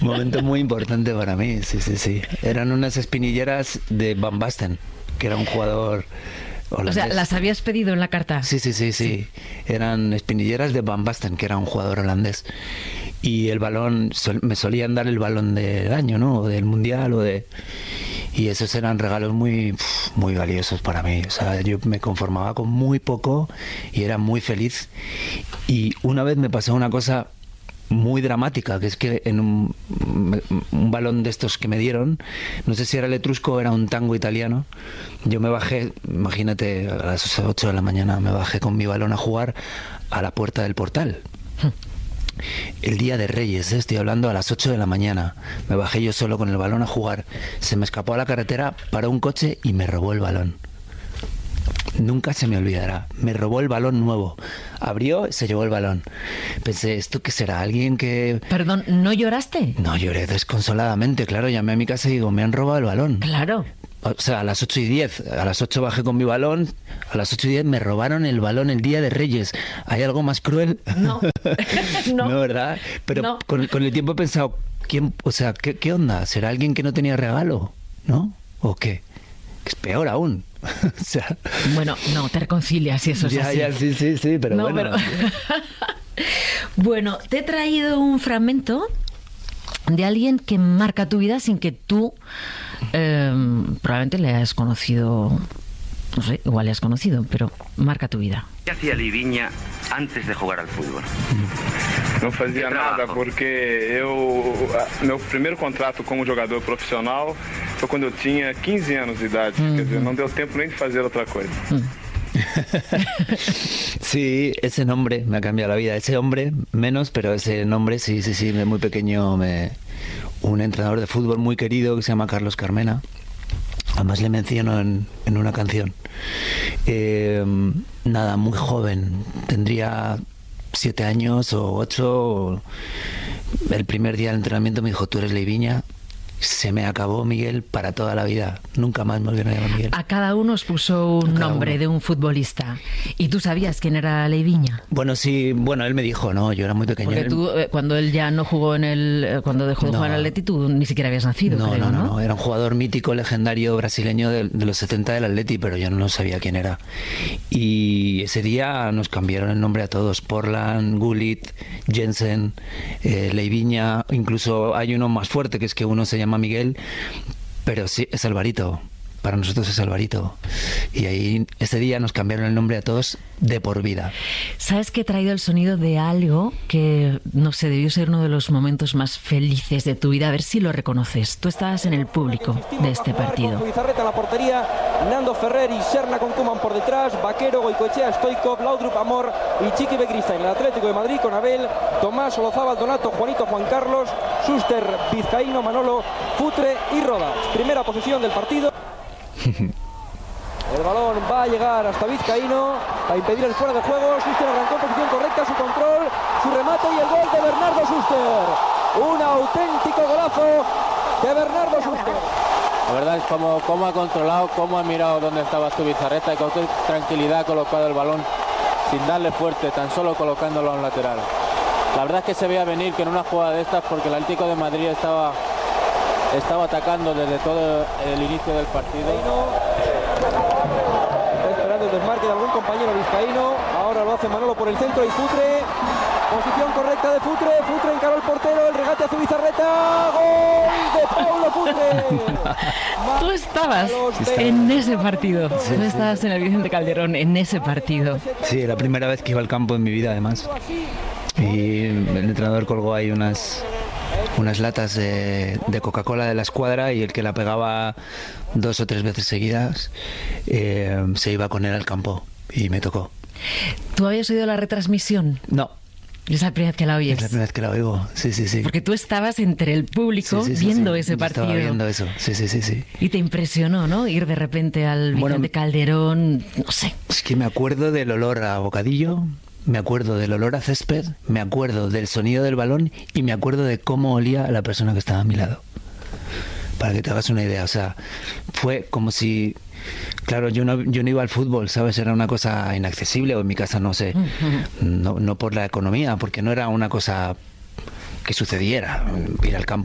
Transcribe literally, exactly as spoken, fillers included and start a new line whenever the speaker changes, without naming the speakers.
Momento muy importante para mí, sí, sí, sí. Eran unas espinilleras de Van Basten, que era un jugador holandés.
O sea, ¿las habías pedido en la carta?
Sí, sí, sí, sí. Eran espinilleras de Van Basten, que era un jugador holandés. Y el balón, sol, me solían dar el balón del año, ¿no? O del mundial, o de... Y esos eran regalos muy, muy valiosos para mí. O sea, yo me conformaba con muy poco y era muy feliz. Y una vez me pasó una cosa muy dramática, que es que en un, un balón de estos que me dieron, no sé si era el etrusco o era un tango italiano, yo me bajé, imagínate, a las ocho de la mañana me bajé con mi balón a jugar a la puerta del portal. El día de Reyes, ¿eh? Estoy hablando a las ocho de la mañana. Me bajé yo solo con el balón a jugar. Se me escapó a la carretera, paró un coche y me robó el balón. Nunca se me olvidará. Me robó el balón nuevo. Abrió y se llevó el balón. Pensé, ¿esto qué será? ¿Alguien que...?
Perdón, ¿no lloraste?
No, lloré desconsoladamente, claro. Llamé a mi casa y digo, me han robado el balón.
Claro.
O sea, a las ocho y diez. A las ocho bajé con mi balón. A las ocho y diez me robaron el balón el día de Reyes. ¿Hay algo más cruel?
No. no.
No, ¿verdad? Pero
no.
Con, con el tiempo he pensado, ¿quién, o sea, ¿qué, ¿qué onda? ¿Será alguien que no tenía regalo? ¿No? ¿O qué? Es peor aún. O sea,
bueno, no, te reconcilias y eso
ya,
es así.
Ya, sí, sí, sí, pero
no,
bueno.
Pero... bueno, te he traído un fragmento de alguien que marca tu vida sin que tú eh, probablemente le hayas conocido, no sé, igual le has conocido, pero marca tu vida.
¿Qué hacía Leivinha antes de jugar al fútbol?
Não fazia nada porque eu meu primeiro contrato como jogador profissional foi quando eu tinha quinze anos de idade, uhum. Quer dizer, não deu tempo nem de fazer outra coisa. Uhum.
Sí, ese nombre me ha cambiado la vida. Ese hombre menos, pero ese nombre sí, sí, sí, de muy pequeño me... un entrenador de fútbol muy querido que se llama Carlos Carmena. Además le menciono en, en una canción. Eh, nada, muy joven, tendría siete años o ocho. El primer día del entrenamiento me dijo, tú eres Leivinha. Se me acabó Miguel para toda la vida. Nunca más me volvieron a llamar Miguel.
A cada uno os puso un nombre uno. de un futbolista. ¿Y tú sabías quién era Leivinha?
Bueno, sí, bueno, él me dijo, no, yo era muy pequeño.
Porque tú, eh, cuando él ya no jugó en el... Cuando dejó de no. jugar en el Atleti, tú ni siquiera habías nacido,
no,
creo,
no,
¿no?
No, no, era un jugador mítico, legendario, brasileño de, de los setenta del Atleti, pero yo no sabía quién era. Y ese día nos cambiaron el nombre a todos. Portland, Gullit, Jensen, eh, Leivinha, incluso hay uno más fuerte, que es que uno se llama Miguel, pero sí, es Alvarito. Para nosotros es Alvarito. Y ahí, ese día nos cambiaron el nombre a todos de por vida.
¿Sabes que he traído el sonido de algo que, no sé, debió ser uno de los momentos más felices de tu vida? A ver si lo reconoces. Tú estabas en el público de este partido.
Bizarreta en la portería, Nando Ferrer y Serna con Koeman por detrás, Vaquero, Goicoechea, Stoikov, Laudrup, Amor y Chiqui Becrista en el Atlético de Madrid con Abel, Tomás, Olozabal, Donato, Juanito, Juan Carlos, Schuster, Vizcaíno, Manolo, Futre y Rodas. Primera posición del partido. El balón va a llegar hasta Vizcaíno para impedir el fuera de juego. Schuster arrancó en posición correcta, su control, su remate y el gol de Bernardo Schuster. Un auténtico golazo de Bernardo Schuster.
La verdad es como, como ha controlado, cómo ha mirado dónde estaba tu Bizarreta y con qué tranquilidad ha colocado el balón sin darle fuerte, tan solo colocándolo a un lateral. La verdad es que se veía venir que en una jugada de estas, porque el Atlético de Madrid estaba... Estaba atacando desde todo el inicio del partido.
Está esperando el desmarque de algún compañero vizcaíno. Ahora lo hace Manolo por el centro y Futre. Posición correcta de Futre. Futre encaró al portero. El regate a Zubizarreta. ¡Gol de Paulo Futre!
Tú estabas en ese partido. Sí, Tú estabas sí. en el Vicente Calderón en ese partido.
Sí, la primera vez que iba al campo en mi vida, además. Y el entrenador colgó ahí unas... unas latas de, de Coca-Cola de la escuadra y el que la pegaba dos o tres veces seguidas eh, se iba con él al campo y me tocó.
¿Tú habías oído la retransmisión?
No.
Es la primera vez que la oyes.
Es la primera vez que la oigo, sí, sí, sí.
Porque tú estabas entre el público
sí, sí, sí,
viendo
sí.
ese
Yo
partido.
Estaba viendo eso, sí, sí, sí, sí.
Y te impresionó, ¿no? Ir de repente al Vicente bueno, Calderón, no sé.
Es que me acuerdo del olor a bocadillo. Me acuerdo del olor a césped, me acuerdo del sonido del balón y me acuerdo de cómo olía la persona que estaba a mi lado. Para que te hagas una idea, o sea, fue como si... Claro, yo no, yo no iba al fútbol, ¿sabes? Era una cosa inaccesible, o en mi casa no sé, no, no por la economía, porque no era una cosa que sucediera, ir al campo.